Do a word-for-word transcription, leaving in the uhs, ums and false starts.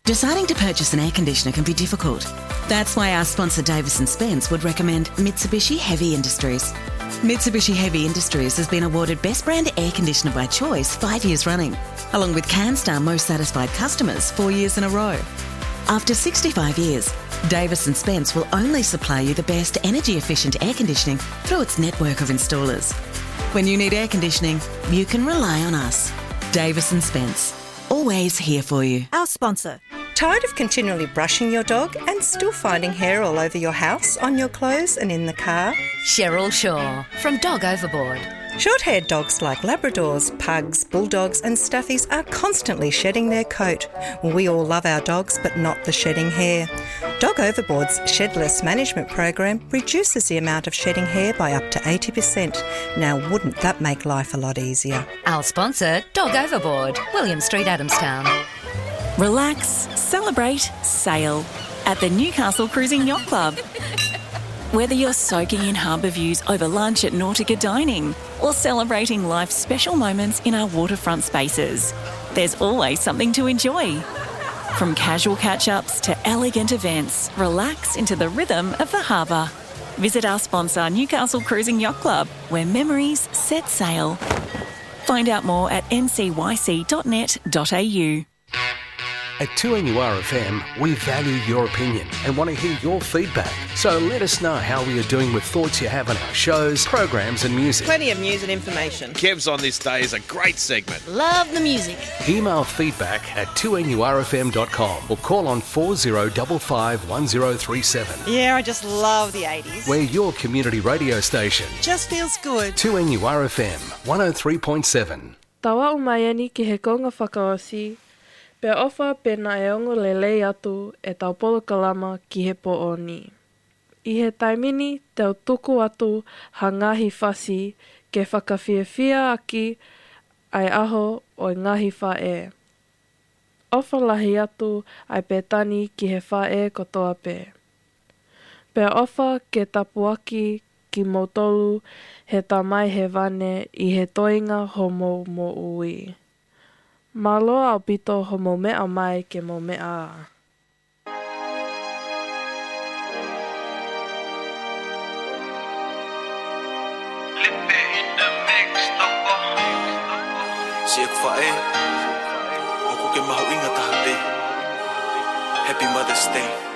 Deciding to purchase an air conditioner can be difficult. That's why our sponsor Davis and Spence would recommend Mitsubishi Heavy Industries. Mitsubishi Heavy Industries has been awarded Best Brand Air Conditioner by Choice five years running, along with CanStar Most Satisfied Customers four years in a row. After sixty-five years, Davis and Spence will only supply you the best energy-efficient air conditioning through its network of installers. When you need air conditioning, you can rely on us. Davis and Spence, always here for you. Our sponsor. Tired of continually brushing your dog and still finding hair all over your house, on your clothes and in the car? Cheryl Shaw from Dog Overboard. Short-haired dogs like Labradors, Pugs, Bulldogs and Stuffies are constantly shedding their coat. We all love our dogs, but not the shedding hair. Dog Overboard's Shedless Management Program reduces the amount of shedding hair by up to eighty percent. Now, wouldn't that make life a lot easier? Our sponsor, Dog Overboard, William Street, Adamstown. Relax, celebrate, sail at the Newcastle Cruising Yacht Club. Whether you're soaking in harbour views over lunch at Nautica Dining or celebrating life's special moments in our waterfront spaces, there's always something to enjoy. From casual catch-ups to elegant events, relax into the rhythm of the harbour. Visit our sponsor Newcastle Cruising Yacht Club, where memories set sail. Find out more at n c y c dot net dot a u. At two N U R F M, we value your opinion and want to hear your feedback. So let us know how we are doing with thoughts you have on our shows, programs and music. Plenty of news and information. Kev's on This Day is a great segment. Love the music. Email feedback at two n u r f m dot com or call on four zero five five one zero three seven. Yeah, I just love the eighties. We're your community radio station. Just feels good. two N U R F M, one oh three point seven. Tawa umaiani ki he konga whakaosi. Pe ofa pena e ongo lelei atu e tau polokalama ki he pooni. I he taimini tau tuku atu ha ngahi whasi ke whakawhiawhia aki ai aho o ngahi whae. Ofa lahi atu ai pe tani ki he whae kotoa pe. Pe ofa ke tapu aki ki motolu he tamai he wane i he toinga homo mo ui. Malo au pito homo mea mai ke mo mea a. Si ek whae, o ko ke mahu inga taha te. Happy Mother's Day.